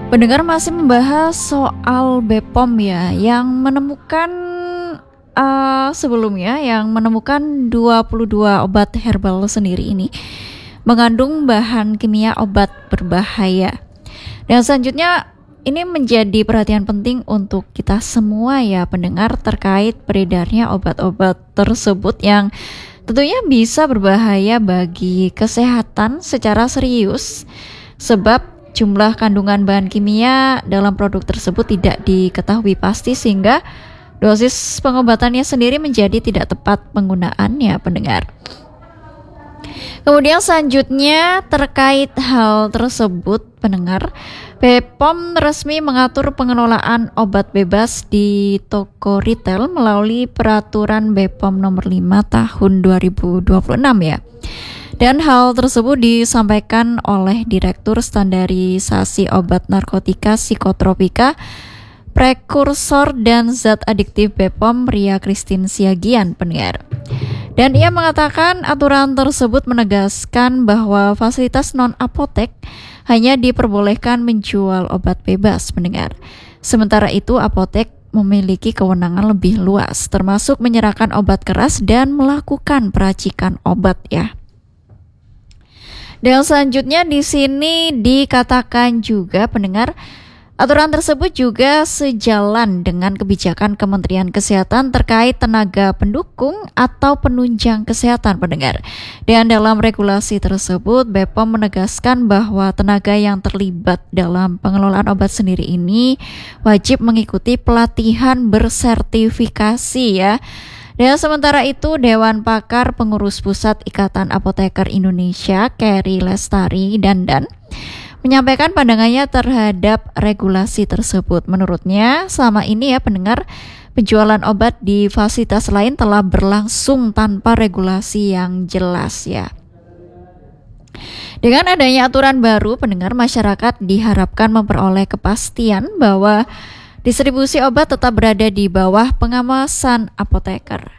Pendengar masih membahas soal BPOM ya, yang menemukan sebelumnya yang menemukan 22 obat herbal sendiri ini mengandung bahan kimia obat berbahaya. Dan selanjutnya ini menjadi perhatian penting untuk kita semua ya pendengar terkait beredarnya obat-obat tersebut yang tentunya bisa berbahaya bagi kesehatan secara serius sebab jumlah kandungan bahan kimia dalam produk tersebut tidak diketahui pasti sehingga dosis pengobatannya sendiri menjadi tidak tepat penggunaannya pendengar. Kemudian selanjutnya terkait hal tersebut pendengar, BPOM resmi mengatur pengelolaan obat bebas di toko retail melalui peraturan BPOM nomor 5 tahun 2026 ya. Dan hal tersebut disampaikan oleh Direktur Standarisasi Obat Narkotika Psikotropika, Prekursor dan Zat Adiktif BPOM Ria Christine Siagian pendengar. Dan ia mengatakan aturan tersebut menegaskan bahwa fasilitas non-apotek hanya diperbolehkan menjual obat bebas pendengar. Sementara itu apotek memiliki kewenangan lebih luas termasuk menyerahkan obat keras dan melakukan peracikan obat ya. Dan selanjutnya di sini dikatakan juga pendengar, aturan tersebut juga sejalan dengan kebijakan Kementerian Kesehatan terkait tenaga pendukung atau penunjang kesehatan pendengar. Dan dalam regulasi tersebut, BPOM menegaskan bahwa tenaga yang terlibat dalam pengelolaan obat sendiri ini wajib mengikuti pelatihan bersertifikasi ya. Dan sementara itu, Dewan Pakar Pengurus Pusat Ikatan Apoteker Indonesia, Kerry Lestari Dandan, menyampaikan pandangannya terhadap regulasi tersebut. Menurutnya, selama ini ya pendengar, penjualan obat di fasilitas lain telah berlangsung tanpa regulasi yang jelas ya. Dengan adanya aturan baru, pendengar masyarakat diharapkan memperoleh kepastian bahwa distribusi obat tetap berada di bawah pengawasan apoteker.